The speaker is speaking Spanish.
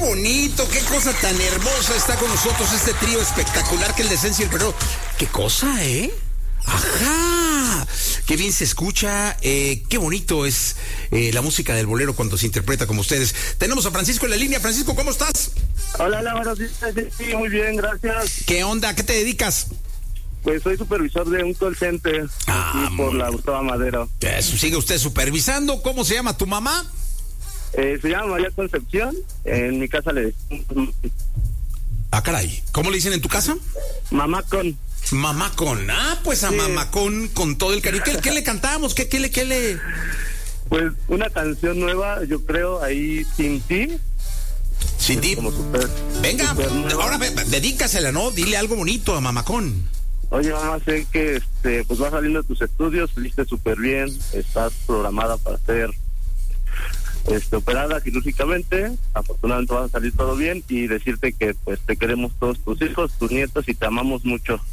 bonito, qué cosa tan hermosa está con nosotros este trío espectacular que es la esencia del perro. Qué cosa, ¿eh? Ajá, qué bien se escucha, qué bonito es la música del bolero cuando se interpreta como ustedes. Tenemos a Francisco en la línea. Francisco, ¿cómo estás? Hola, buenos días. Sí, muy bien, gracias. ¿Qué onda? ¿Qué te dedicas? Pues soy supervisor de un call center aquí por la Gustavo Madero. ¿Sigue usted supervisando? ¿Cómo se llama tu mamá? Se llama María Concepción. En mi casa le decimos... Ah, caray. ¿Cómo le dicen en tu casa? Mamá con. Mamá con. Pues a sí. Mamá con todo el cariño. ¿Qué le cantamos? ¿Qué le...? Pues una canción nueva, yo creo, ahí, Sin Ti. Sin Ti. Venga, ahora dedícasela, ¿no? Dile algo bonito a Mamacón. Oye, mamá, sé que pues vas saliendo de tus estudios, saliste súper bien, estás programada para ser operada quirúrgicamente, afortunadamente vas a salir todo bien y decirte que pues te queremos todos tus hijos, tus nietos y te amamos mucho.